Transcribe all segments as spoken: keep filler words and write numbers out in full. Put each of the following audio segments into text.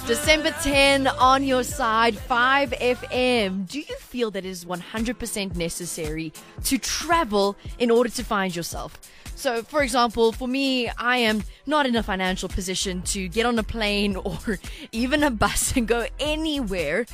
December tenth on your side, five F M. Do you feel that it is one hundred percent necessary to travel in order to find yourself? So, for example, for me, I am not in a financial position to get on a plane or even a bus and go anywhere.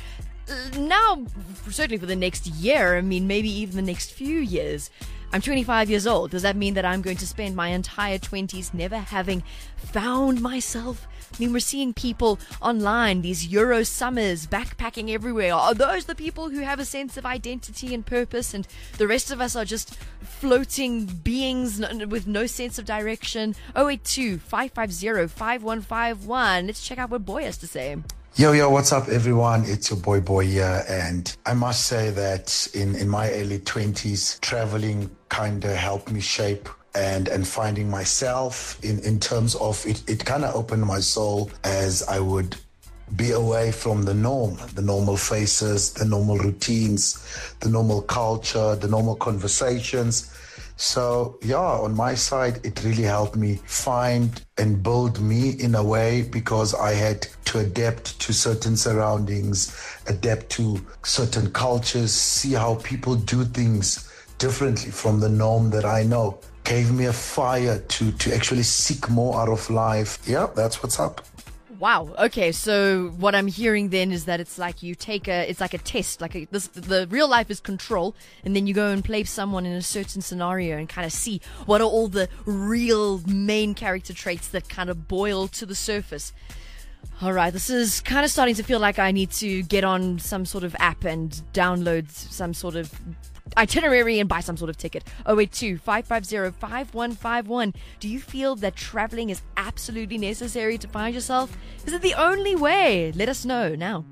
Now, certainly for the next year, I mean, maybe even the next few years. I'm twenty-five years old. Does that mean that I'm going to spend my entire twenties never having found myself? I mean, we're seeing people online, these Euro summers, backpacking everywhere. Are those the people who have a sense of identity and purpose, and the rest of us are just floating beings with no sense of direction? oh eight two, five five zero, five one five one. Let's check out what Boy has to say. Yo, yo, what's up, everyone? It's your boy, Boy here. And I must say that in, in my early twenties, traveling kind of helped me shape and, and finding myself in, in terms of it, it kind of opened my soul as I would be away from the norm, the normal faces, the normal routines, the normal culture, the normal conversations. So, yeah, on my side, it really helped me find and build me in a way because I had to adapt to certain surroundings, adapt to certain cultures, see how people do things differently from the norm that I know. Gave me a fire to, to actually seek more out of life. Yeah, that's what's up. Wow. Okay. So what I'm hearing then is that it's like you take a, it's like a test, like a, this, the real life is control, and then you go and play someone in a certain scenario and kind of see what are all the real main character traits that kind of boil to the surface. All right. This is kind of starting to feel like I need to get on some sort of app and download some sort of itinerary and buy some sort of ticket. oh eight two, five five zero, five one five one. Do you feel that traveling is absolutely necessary to find yourself? Is it the only way? Let us know now.